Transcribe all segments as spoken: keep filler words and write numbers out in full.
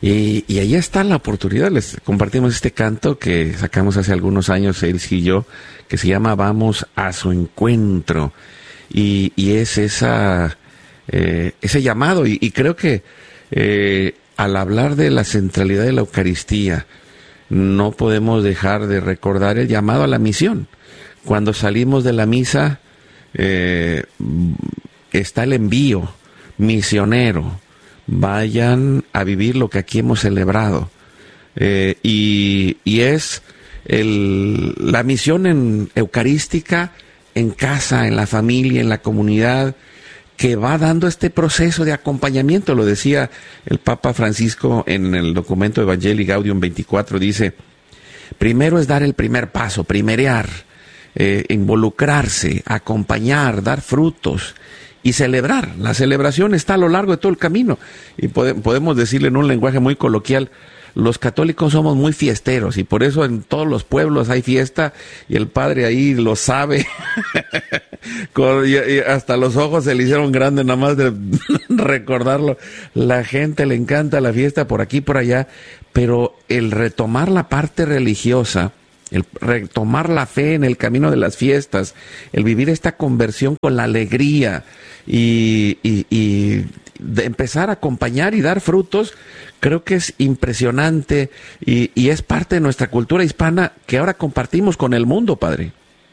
Y, y ahí está la oportunidad. Les compartimos este canto que sacamos hace algunos años, él y yo, que se llama Vamos a su encuentro. Y, y es esa, eh, ese llamado. Y, y creo que eh, al hablar de la centralidad de la Eucaristía, no podemos dejar de recordar el llamado a la misión. Cuando salimos de la misa, eh, está el envío misionero. Vayan a vivir lo que aquí hemos celebrado. Eh, y, y es el, la misión en eucarística, en casa, en la familia, en la comunidad, que va dando este proceso de acompañamiento. Lo decía el Papa Francisco en el documento Evangelii Gaudium veinticuatro, dice, primero es dar el primer paso, primerear, eh, involucrarse, acompañar, dar frutos y celebrar. La celebración está a lo largo de todo el camino. Y pode, podemos decirle en un lenguaje muy coloquial, los católicos somos muy fiesteros y por eso en todos los pueblos hay fiesta y el padre ahí lo sabe. Con, y, y hasta los ojos se le hicieron grandes nada más de recordarlo. La gente le encanta la fiesta por aquí y por allá, pero el retomar la parte religiosa, el retomar la fe en el camino de las fiestas, el vivir esta conversión con la alegría y, y, y de empezar a acompañar y dar frutos, creo que es impresionante y, y es parte de nuestra cultura hispana que ahora compartimos con el mundo, padre.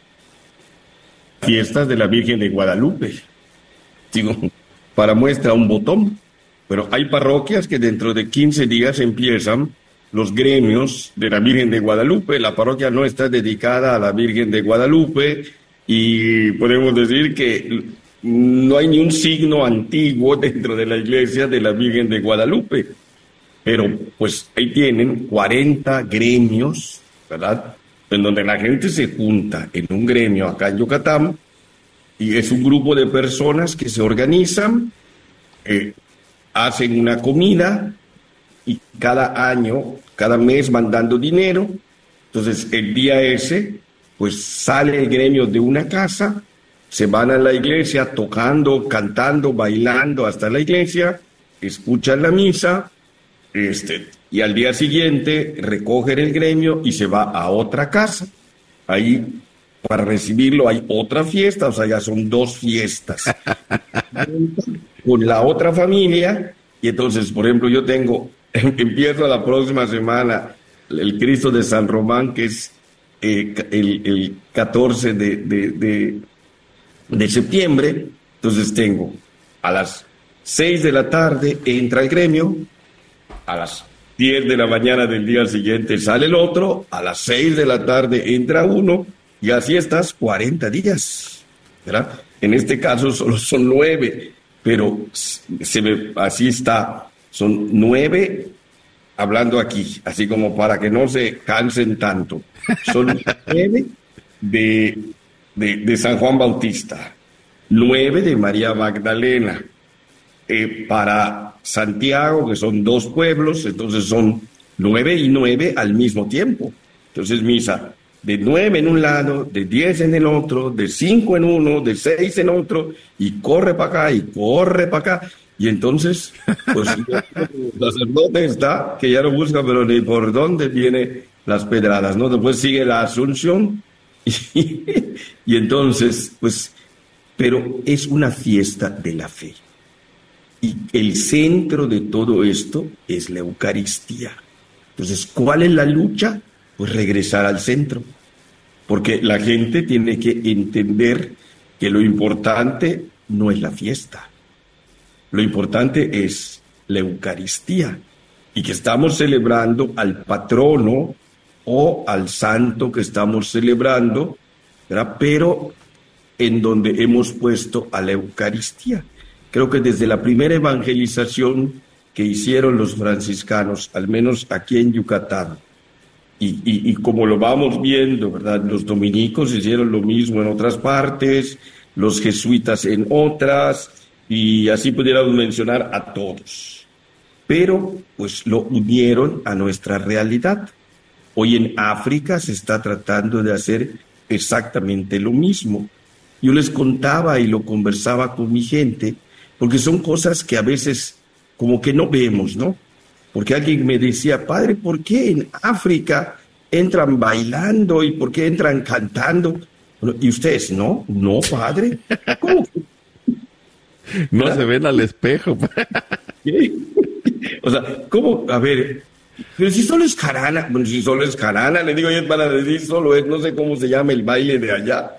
Fiestas de la Virgen de Guadalupe, digo, para muestra un botón, pero hay parroquias que dentro de quince días empiezan los gremios de la Virgen de Guadalupe. La parroquia no está dedicada a la Virgen de Guadalupe y podemos decir que no hay ni un signo antiguo dentro de la iglesia de la Virgen de Guadalupe. Pero pues ahí tienen cuarenta gremios, ¿verdad? En donde la gente se junta en un gremio acá en Yucatán y es un grupo de personas que se organizan, eh, hacen una comida y cada año, cada mes van dando dinero. Entonces el día ese, pues sale el gremio de una casa, se van a la iglesia tocando, cantando, bailando hasta la iglesia, escuchan la misa, este, y al día siguiente recogen el gremio y se va a otra casa. Ahí para recibirlo hay otra fiesta, o sea, ya son dos fiestas con la otra familia. Y entonces, por ejemplo, yo tengo, empiezo la próxima semana el Cristo de San Román, que es eh, el, el catorce de, de, de, de septiembre. Entonces tengo a las seis de la tarde entra el gremio, a las diez de la mañana del día siguiente sale el otro, a las seis de la tarde entra uno, y así estás cuarenta días, ¿verdad? En este caso solo son nueve, pero se me, así está, son nueve, hablando aquí, así como para que no se cansen tanto, son nueve de, de, de San Juan Bautista, nueve de María Magdalena, eh, para Santiago, que son dos pueblos, entonces son nueve y nueve al mismo tiempo. Entonces misa de nueve en un lado, de diez en el otro, de cinco en uno, de seis en otro, y corre para acá, y corre para acá. Y entonces, pues el sacerdote está, que ya no busca, pero ni por dónde vienen las pedradas, ¿no? Después sigue la Asunción, y, y entonces, pues, pero es una fiesta de la fe. Y el centro de todo esto es la Eucaristía. Entonces, ¿cuál es la lucha? Pues regresar al centro. Porque la gente tiene que entender que lo importante no es la fiesta. Lo importante es la Eucaristía. Y que estamos celebrando al patrono o al santo que estamos celebrando, ¿verdad? Pero en donde hemos puesto a la Eucaristía. Creo que desde la primera evangelización que hicieron los franciscanos, al menos aquí en Yucatán, y, y, y como lo vamos viendo, ¿verdad? Los dominicos hicieron lo mismo en otras partes, los jesuitas en otras, y así pudiéramos mencionar a todos. Pero, pues, lo unieron a nuestra realidad. Hoy en África se está tratando de hacer exactamente lo mismo. Yo les contaba y lo conversaba con mi gente, porque son cosas que a veces como que no vemos, ¿no? porque alguien me decía, padre, ¿por qué en África entran bailando y por qué entran cantando? Bueno, y ustedes, no, no, padre. ¿Cómo? No ¿verdad? Se ven al espejo. ¿Qué? O sea, ¿cómo? A ver, pero si solo es jarana, bueno, si solo es jarana, le digo yo para decir solo es, no sé cómo se llama el baile de allá.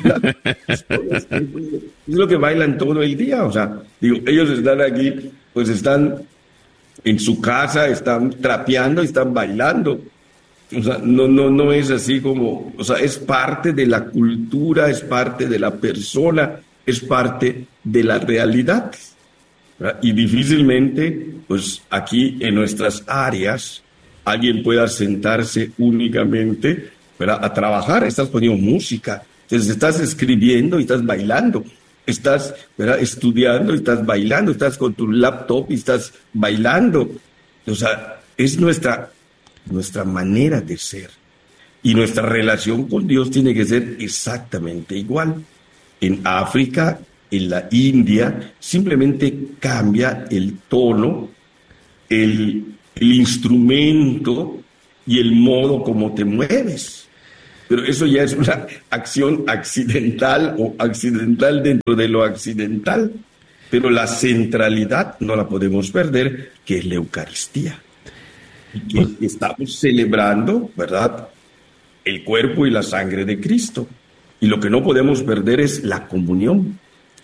Es, es, es lo que bailan todo el día, o sea, digo, ellos están aquí, pues están en su casa, están trapeando, están bailando. O sea, no, no, no es así como, o sea, es parte de la cultura, es parte de la persona, es parte de la realidad. ¿Verdad? Y difícilmente, pues aquí en nuestras áreas, alguien pueda sentarse únicamente, ¿verdad?, a trabajar. Estás poniendo música, entonces estás escribiendo y estás bailando, estás, ¿verdad?, estudiando y estás bailando, estás con tu laptop y estás bailando. O sea, es nuestra, nuestra manera de ser. Y nuestra relación con Dios tiene que ser exactamente igual. En África, en la India, simplemente cambia el tono, el, el instrumento y el modo como te mueves. Pero eso ya es una acción accidental o accidental dentro de lo accidental. Pero la centralidad no la podemos perder, que es la Eucaristía. Y que estamos celebrando, ¿verdad?, el cuerpo y la sangre de Cristo. Y lo que no podemos perder es la comunión.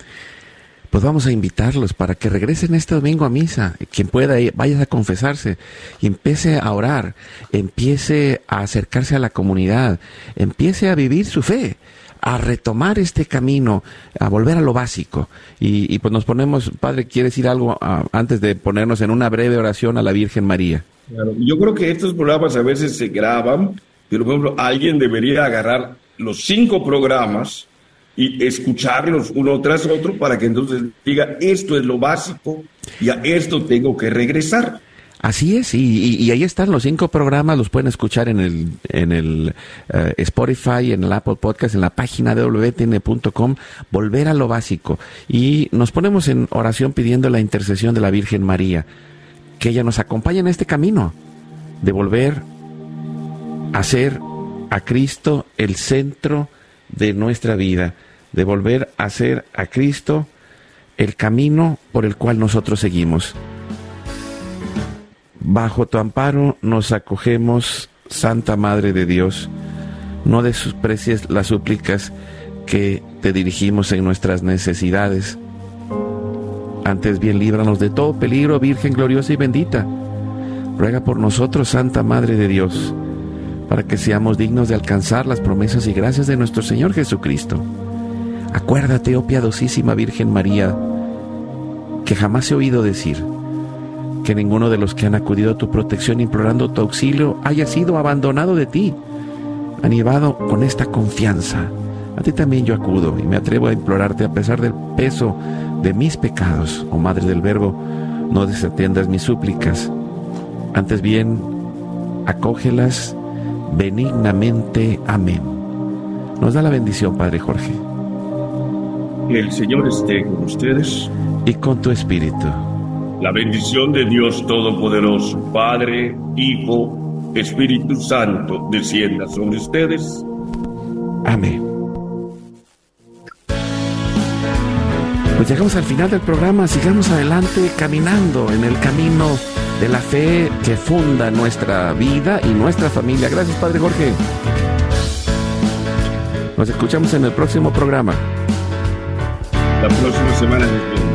Pues vamos a invitarlos para que regresen este domingo a misa. Quien pueda, vaya a confesarse y empiece a orar, empiece a acercarse a la comunidad, empiece a vivir su fe, a retomar este camino, a volver a lo básico. Y, y pues nos ponemos, Padre, ¿quiere decir algo uh, antes de ponernos en una breve oración a la Virgen María? Claro, yo creo que estos programas a veces se graban, pero por ejemplo, alguien debería agarrar los cinco programas y escucharlos uno tras otro para que entonces diga, esto es lo básico y a esto tengo que regresar. Así es, y, y, y ahí están los cinco programas, los pueden escuchar en el en el uh, Spotify, en el Apple Podcast, en la página de doble u t n punto com, volver a lo básico. Y nos ponemos en oración pidiendo la intercesión de la Virgen María, que ella nos acompañe en este camino de volver a ser a Cristo el centro de nuestra vida, de volver a ser a Cristo el camino por el cual nosotros seguimos. Bajo tu amparo nos acogemos, Santa Madre de Dios. No desprecies las súplicas que te dirigimos en nuestras necesidades. Antes bien, líbranos de todo peligro, Virgen gloriosa y bendita. Ruega por nosotros, Santa Madre de Dios, para que seamos dignos de alcanzar las promesas y gracias de nuestro Señor Jesucristo. Acuérdate, oh piadosísima Virgen María, que jamás he oído decir que ninguno de los que han acudido a tu protección implorando tu auxilio haya sido abandonado de ti. Animado con esta confianza, a ti también yo acudo y me atrevo a implorarte a pesar del peso de mis pecados. Oh Madre del Verbo, no desatiendas mis súplicas, antes bien, acógelas benignamente. Amén. Nos da la bendición, Padre Jorge. Que el Señor esté con ustedes. Y con tu espíritu. La bendición de Dios Todopoderoso, Padre, Hijo, Espíritu Santo, descienda sobre ustedes. Amén. Pues llegamos al final del programa. Sigamos adelante caminando en el camino de la fe que funda nuestra vida y nuestra familia. Gracias, Padre Jorge. Nos escuchamos en el próximo programa. La próxima semana.